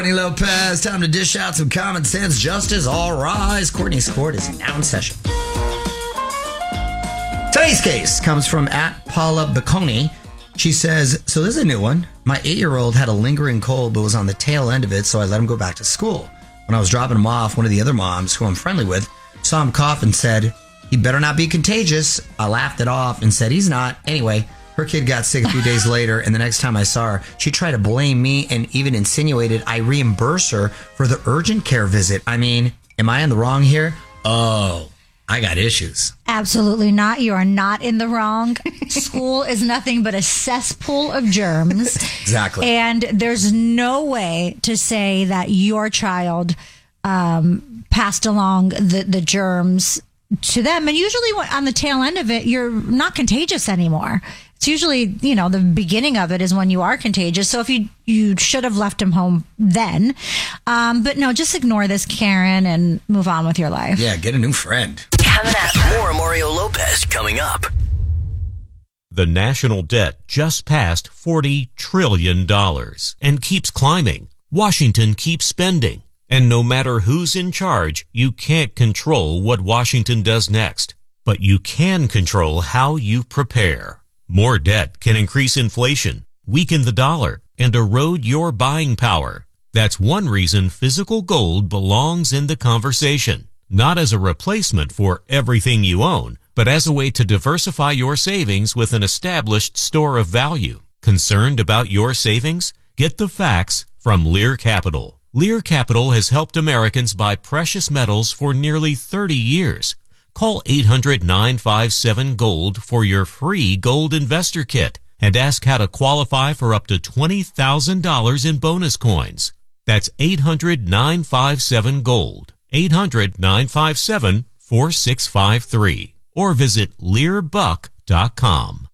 Courtney Lopez, time to dish out some common sense justice. All rise. Courtney's Court is now in session. Today's case comes from @Paula Bacconi. She says, so this is a new one. My 8-year-old had a lingering cold but was on the tail end of it, so I let him go back to school. When I was dropping him off, one of the other moms, who I'm friendly with, saw him cough and said, he better not be contagious. I laughed it off and said, he's not. Anyway, her kid got sick a few days later, and the next time I saw her, she tried to blame me and even insinuated I reimburse her for the urgent care visit. I mean, am I in the wrong here? Oh, I got issues. Absolutely not. You are not in the wrong. School is nothing but a cesspool of germs. Exactly. And there's no way to say that your child passed along the germs to them. And usually on the tail end of it, you're not contagious anymore. It's usually, the beginning of it is when you are contagious. So if you should have left him home then. But no, just ignore this, Karen, and move on with your life. Yeah, get a new friend. Coming up. More Mario Lopez coming up. The national debt just passed $40 trillion and keeps climbing. Washington keeps spending. And no matter who's in charge, you can't control what Washington does next. But you can control how you prepare. More debt can increase inflation, weaken the dollar, and erode your buying power. That's one reason physical gold belongs in the conversation. Not as a replacement for everything you own, but as a way to diversify your savings with an established store of value. Concerned about your savings? Get the facts from Lear Capital. Lear Capital has helped Americans buy precious metals for nearly 30 years. Call 800-957-GOLD for your free gold investor kit and ask how to qualify for up to $20,000 in bonus coins. That's 800-957-GOLD. 800-957-4653. Or visit LearBuck.com.